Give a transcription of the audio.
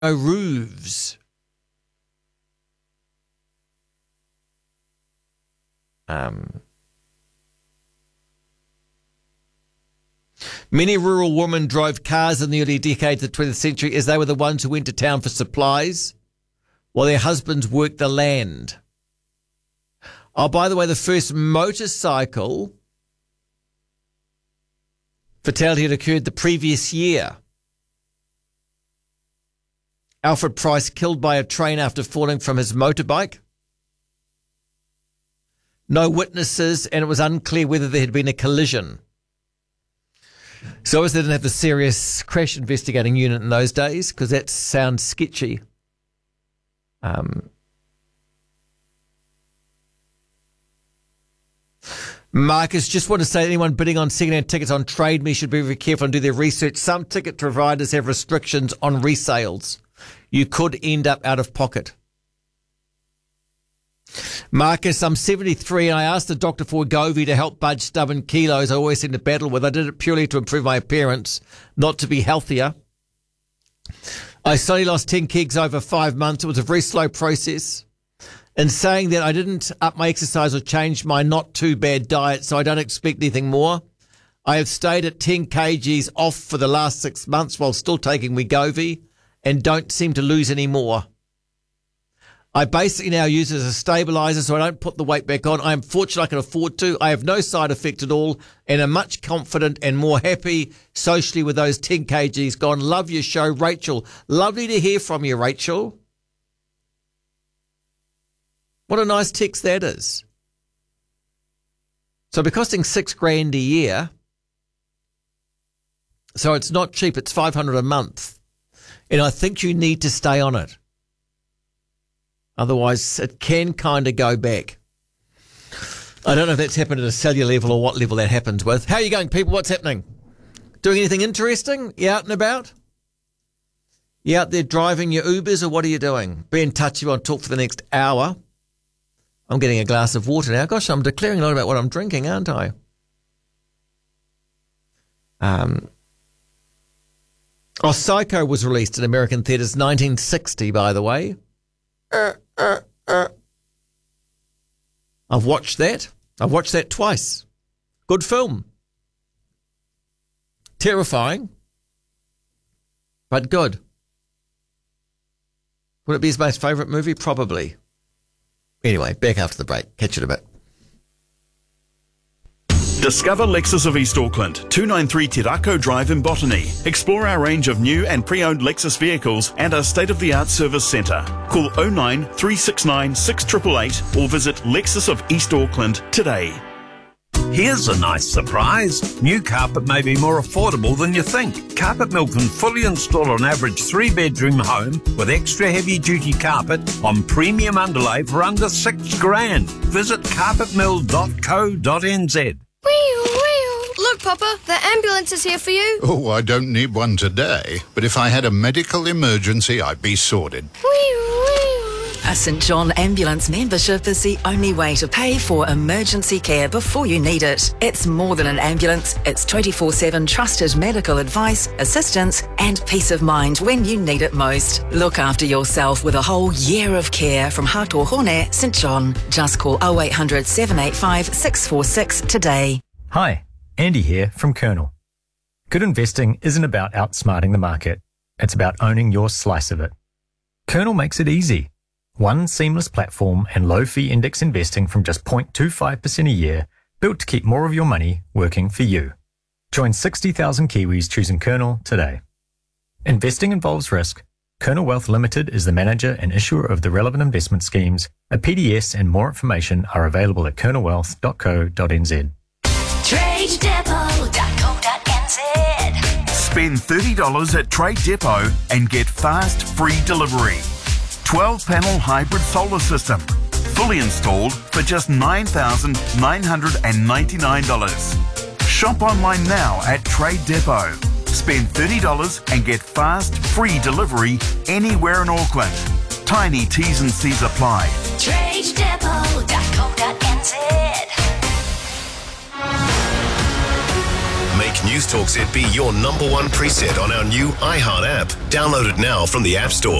roofs. Many rural women drove cars in the early decades of the 20th century as they were the ones who went to town for supplies while their husbands worked the land. Oh, by the way, the first motorcycle fatality had occurred the previous year. Alfred Price killed by a train after falling from his motorbike. No witnesses, and it was unclear whether there had been a collision. So obviously they didn't have the serious crash investigating unit in those days, because that sounds sketchy. Marcus, just want to say anyone bidding on second-hand tickets on Trade Me should be very careful and do their research. Some ticket providers have restrictions on resales. You could end up out of pocket. Marcus, I'm 73 and I asked the doctor for Wegovy to help budge stubborn kilos I always seem to battle with. I did it purely to improve my appearance, not to be healthier. I slowly lost 10 kgs over 5 months. It was a very slow process. In saying that, I didn't up my exercise or change my not too bad diet, so I don't expect anything more. I have stayed at 10 kgs off for the last 6 months while still taking Wegovy and don't seem to lose any more. I basically now use it as a stabiliser so I don't put the weight back on. I am fortunate I can afford to. I have no side effect at all and am much confident and more happy socially with those 10 kgs gone. Love your show, Rachel. Lovely to hear from you, Rachel. What a nice text that is. So it'll be costing $6,000 a year. So it's not cheap. It's $500 a month. And I think you need to stay on it. Otherwise, it can kind of go back. I don't know if that's happened at a cellular level or what level that happens with. How are you going, people? What's happening? Doing anything interesting? You out and about? You out there driving your Ubers or what are you doing? Be in touch if you want to talk for the next hour. I'm getting a glass of water now. Gosh, I'm declaring a lot about what I'm drinking, aren't I? Psycho was released in American theatres 1960, by the way. I've watched that. I've watched that twice. Good film. Terrifying, but good. Would it be his most favourite movie? Probably. Anyway, back after the break. Catch you in a bit. Discover Lexus of East Auckland, 293 Te Rako Drive in Botany. Explore our range of new and pre-owned Lexus vehicles and our state-of-the-art service centre. Call 09 369 6888 or visit Lexus of East Auckland today. Here's a nice surprise. New carpet may be more affordable than you think. Carpet Mill can fully install an average 3-bedroom home with extra heavy-duty carpet on premium underlay for under $6,000. Visit carpetmill.co.nz. Look, Papa, the ambulance is here for you. Oh, I don't need one today, but if I had a medical emergency, I'd be sorted. A St John Ambulance membership is the only way to pay for emergency care before you need it. It's more than an ambulance. It's 24/7 trusted medical advice, assistance and peace of mind when you need it most. Look after yourself with a whole year of care from Hato Hone, St John. Just call 0800 785 646 today. Hi, Andy here from Kernel. Good investing isn't about outsmarting the market. It's about owning your slice of it. Kernel makes it easy. One seamless platform and low-fee index investing from just 0.25% a year, built to keep more of your money working for you. Join 60,000 Kiwis choosing Kernel today. Investing involves risk. Kernel Wealth Limited is the manager and issuer of the relevant investment schemes. A PDS and more information are available at kernelwealth.co.nz. TradeDepot.co.nz. Spend $30 at Trade Depot and get fast, free delivery. 12-panel hybrid solar system, fully installed for just $9,999. Shop online now at Trade Depot. Spend $30 and get fast, free delivery anywhere in Auckland. Tiny T's and C's apply. TradeDepot.co.nz. Make News Talk ZB your number one preset on our new iHeart app. Download it now from the App Store.